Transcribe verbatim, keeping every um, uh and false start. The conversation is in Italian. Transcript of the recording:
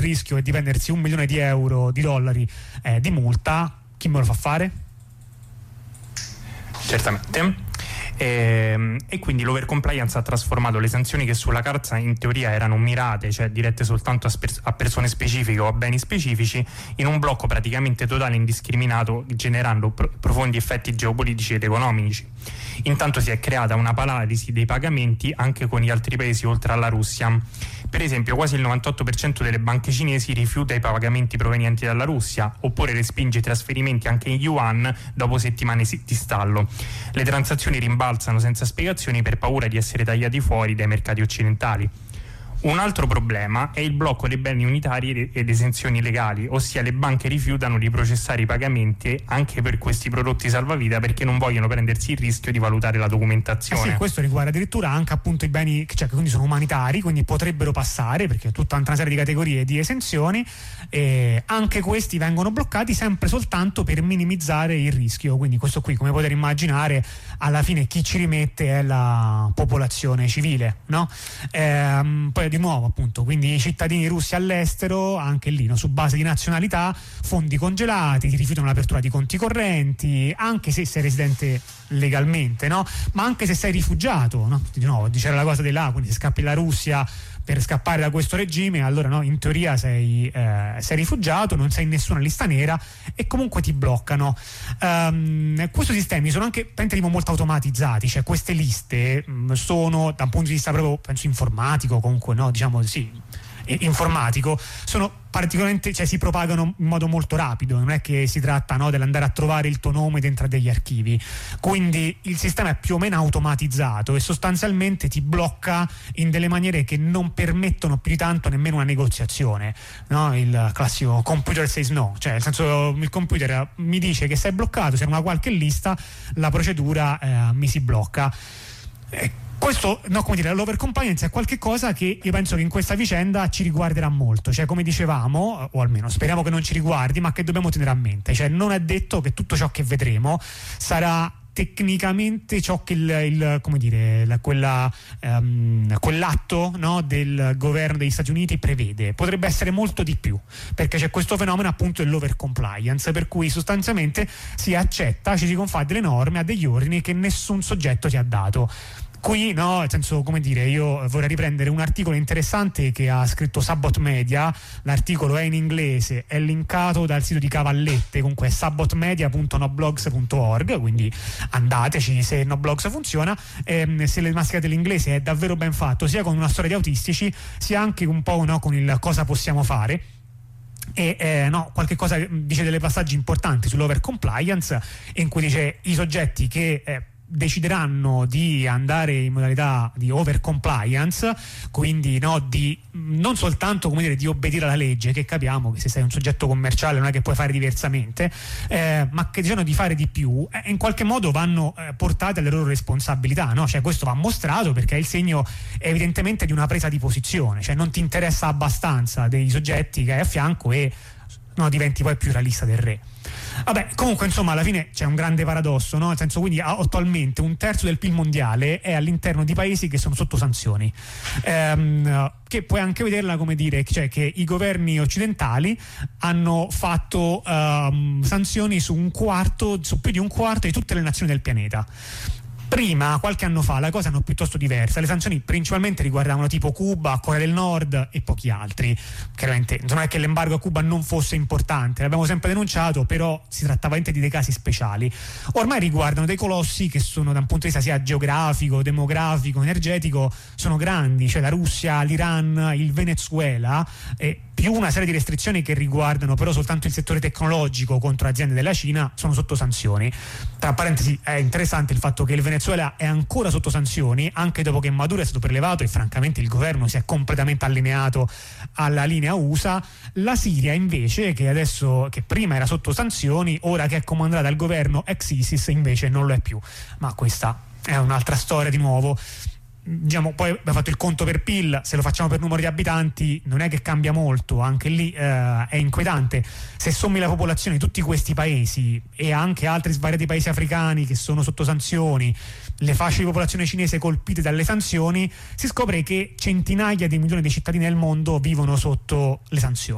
rischio e di prendersi un milione di euro, di dollari eh, di multa, chi me lo fa fare? Certamente. E, e quindi l'overcompliance ha trasformato le sanzioni che sulla carta in teoria erano mirate, cioè dirette soltanto a, sper- a persone specifiche o a beni specifici, in un blocco praticamente totale e indiscriminato, generando pro- profondi effetti geopolitici ed economici. Intanto si è creata una paralisi dei pagamenti anche con gli altri paesi oltre alla Russia. Per esempio, quasi il novantotto per cento delle banche cinesi rifiuta i pagamenti provenienti dalla Russia, oppure respinge i trasferimenti anche in yuan dopo settimane di stallo. Le transazioni rimbalzano senza spiegazioni per paura di essere tagliati fuori dai mercati occidentali. Un altro problema è il blocco dei beni unitari ed esenzioni legali, ossia le banche rifiutano di processare i pagamenti anche per questi prodotti salvavita perché non vogliono prendersi il rischio di valutare la documentazione. Eh sì, questo riguarda addirittura anche appunto i beni, cioè che quindi sono umanitari, quindi potrebbero passare perché è tutta una serie di categorie di esenzioni, e anche questi vengono bloccati sempre soltanto per minimizzare il rischio. Quindi questo qui, come potete immaginare, alla fine chi ci rimette è la popolazione civile, no? Ehm, poi di nuovo appunto, quindi i cittadini russi all'estero, anche lì, no, su base di nazionalità, fondi congelati, ti rifiutano l'apertura di conti correnti, anche se sei residente legalmente, no? Ma anche se sei rifugiato, no? Di nuovo, c'era la cosa dell'A, quindi se scappi la Russia per scappare da questo regime, allora no, in teoria sei, eh, sei rifugiato, non sei in nessuna lista nera e comunque ti bloccano. Um, questi sistemi sono anche tipo molto automatizzati, cioè queste liste mh, sono da un punto di vista proprio penso informatico, comunque no, diciamo sì, informatico, sono particolarmente, cioè si propagano in modo molto rapido, non è che si tratta, no, dell'andare a trovare il tuo nome dentro degli archivi, quindi il sistema è più o meno automatizzato e sostanzialmente ti blocca in delle maniere che non permettono più di tanto nemmeno una negoziazione, no? Il classico computer says no, cioè nel senso il computer mi dice che sei bloccato, se è una qualche lista la procedura eh, mi si blocca. eh, Questo, no, come dire, l'overcompliance è qualcosa che io penso che in questa vicenda ci riguarderà molto, cioè come dicevamo, o almeno speriamo che non ci riguardi, ma che dobbiamo tenere a mente, cioè non è detto che tutto ciò che vedremo sarà tecnicamente ciò che il, il come dire la, quella, um, quell'atto, no, del governo degli Stati Uniti prevede. Potrebbe essere molto di più, perché c'è questo fenomeno appunto dell'overcompliance, per cui sostanzialmente si accetta, ci si confà delle norme, a degli ordini che nessun soggetto ti ha dato. Qui, no, nel senso, come dire, io vorrei riprendere un articolo interessante che ha scritto Sabot Media, l'articolo è in inglese, è linkato dal sito di Cavallette, comunque è sabotmedia punto noblogs punto org, quindi andateci se Noblogs funziona, ehm, se le mascherate l'inglese è davvero ben fatto, sia con una storia di autistici, sia anche un po', no, con il cosa possiamo fare. E eh, no, qualche cosa dice delle passaggi importanti sull'overcompliance, in cui dice i soggetti che eh, decideranno di andare in modalità di overcompliance, quindi no, di non soltanto, come dire, di obbedire alla legge, che capiamo che se sei un soggetto commerciale non è che puoi fare diversamente, eh, ma che decidono di fare di più, eh, in qualche modo vanno eh, portate alle loro responsabilità, no? Cioè questo va mostrato perché è il segno evidentemente di una presa di posizione, cioè non ti interessa abbastanza dei soggetti che hai a fianco e no, diventi poi più realista del re. Vabbè, comunque insomma alla fine c'è un grande paradosso, no? Nel senso, quindi attualmente un terzo del P I L mondiale è all'interno di paesi che sono sotto sanzioni, ehm, che puoi anche vederla come dire, cioè che i governi occidentali hanno fatto ehm, sanzioni su un quarto, su più di un quarto di tutte le nazioni del pianeta. Prima, qualche anno fa, la cosa erano piuttosto diversa. Le sanzioni principalmente riguardavano tipo Cuba, Corea del Nord e pochi altri. Chiaramente non è che l'embargo a Cuba non fosse importante, l'abbiamo sempre denunciato, però si trattava di dei casi speciali. Ormai riguardano dei colossi che sono, da un punto di vista sia geografico, demografico, energetico, sono grandi, cioè la Russia, l'Iran, il Venezuela, e più una serie di restrizioni che riguardano però soltanto il settore tecnologico contro aziende della Cina, sono sotto sanzioni. Tra parentesi, è interessante il fatto che il Venezuela è ancora sotto sanzioni anche dopo che Maduro è stato prelevato e francamente il governo si è completamente allineato alla linea U S A. La Siria invece, che adesso, che prima era sotto sanzioni, ora che è comandata dal governo ex ISIS, invece non lo è più. Ma questa è un'altra storia di nuovo. Diciamo, poi abbiamo fatto il conto per P I L, se lo facciamo per numero di abitanti non è che cambia molto, anche lì eh, è inquietante. Se sommi la popolazione di tutti questi paesi e anche altri svariati paesi africani che sono sotto sanzioni, le fasce di popolazione cinese colpite dalle sanzioni, si scopre che centinaia di milioni di cittadini del mondo vivono sotto le sanzioni.